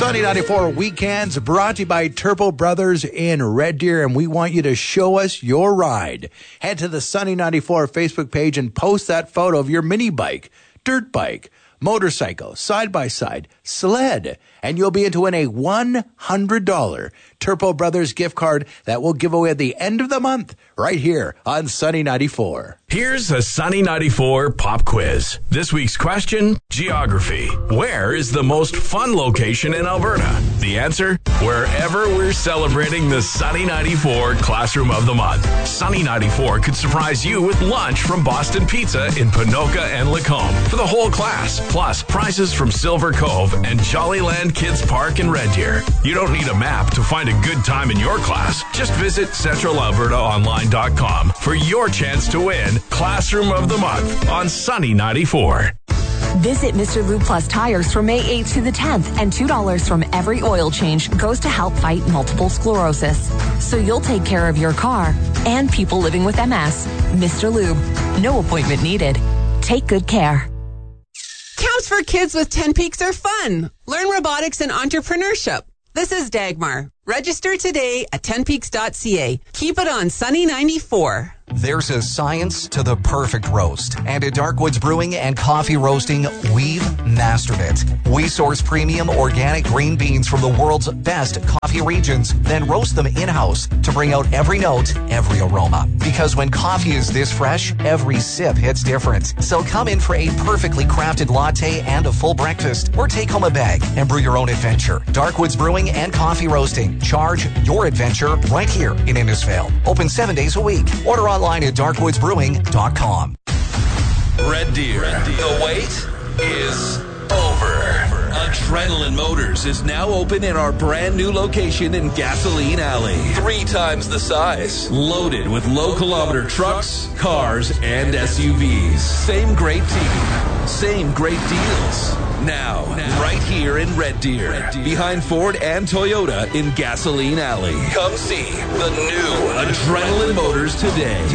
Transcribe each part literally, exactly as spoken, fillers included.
Sunny ninety-four Weekends brought to you by Turbo Brothers in Red Deer, and we want you to show us your ride. Head to the Sunny ninety-four Facebook page and post that photo of your mini bike, dirt bike, motorcycle, side-by-side, sled, and you'll be into win a one hundred dollars Turbo Brothers gift card that we'll give away at the end of the month right here on Sunny ninety-four. Here's a Sunny ninety-four pop quiz. This week's question, geography. Where is the most fun location in Alberta? The answer, wherever we're celebrating the Sunny ninety-four Classroom of the Month. Sunny ninety-four could surprise you with lunch from Boston Pizza in Ponoka and Lacombe for the whole class, plus prizes from Silver Cove and Jollyland Kids Park in Red Deer. You don't need a map to find a good time in your class. Just visit central alberta online dot com for your chance to win Classroom of the Month on Sunny ninety-four. Visit Mister Lube Plus Tires from May eighth to the tenth, and two dollars from every oil change goes to help fight multiple sclerosis. So you'll take care of your car and people living with M S. Mister Lube. No appointment needed. Take good care. Camps for kids with ten Peaks are fun. Learn robotics and entrepreneurship. This is Dagmar. Register today at ten peaks dot c a. Keep it on Sunny ninety-four. There's a science to the perfect roast. And at Darkwoods Brewing and Coffee Roasting, we've mastered it. We source premium organic green beans from the world's best coffee regions, then roast them in-house to bring out every note, every aroma. Because when coffee is this fresh, every sip hits different. So come in for a perfectly crafted latte and a full breakfast, or take home a bag and brew your own adventure. Darkwoods Brewing and Coffee Roasting. Charge your adventure right here in Innisfail. Open seven days a week. Order online at darkwoods brewing dot com. Red Deer. Red Deer. The wait is over. Adrenaline Motors is now open in our brand new location in Gasoline Alley. Three times the size. Loaded with low kilometer trucks, cars, and S U Vs. Same great team. Same great deals. Now, now, right here in Red Deer, Red Deer, behind Ford and Toyota in Gasoline Alley. Come see the new Adrenaline Motors today.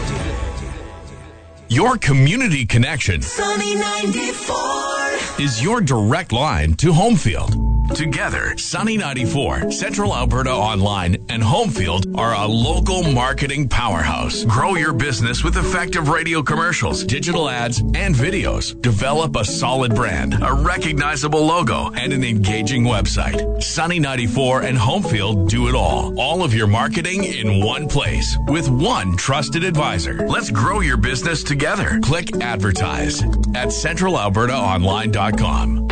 Your community connection Sunny ninety-four is your direct line to Homefield. Together, Sunny ninety-four, Central Alberta Online, and Homefield are a local marketing powerhouse. Grow your business with effective radio commercials, digital ads, and videos. Develop a solid brand, a recognizable logo, and an engaging website. Sunny ninety-four and Homefield do it all. All of your marketing in one place with one trusted advisor. Let's grow your business together. Click advertise at central alberta online dot com.